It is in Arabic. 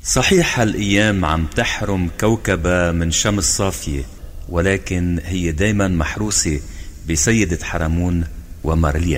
صحيح هالأيام عم تحرم كوكبة من شمس صافية، ولكن هي دايما محروسة بسيدة حرمون ومارليا.